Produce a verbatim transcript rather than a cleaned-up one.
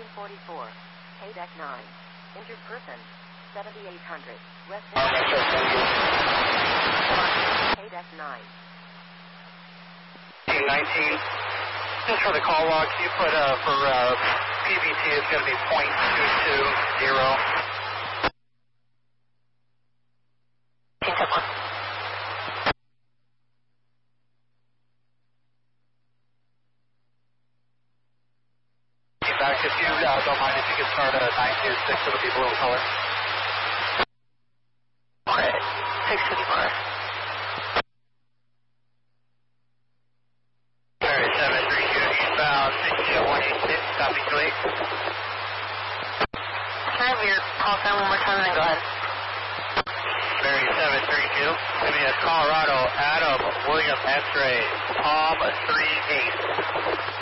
engine forty-four, K deck nine, injured person, seventy-eight hundred, West K deck nine. nineteen, just for the call log, you put uh, for uh, P B T is going to be point two two zero. Back if you uh, don't mind if you could start at nine two six, it'll be blue color. Okay, six fifty-four. seven three two eastbound, six two one eight six, copy two eight. Can I have your call sign one more time and then go ahead? Barry seven three two, give me a Colorado, Adam, William X-ray, Palm three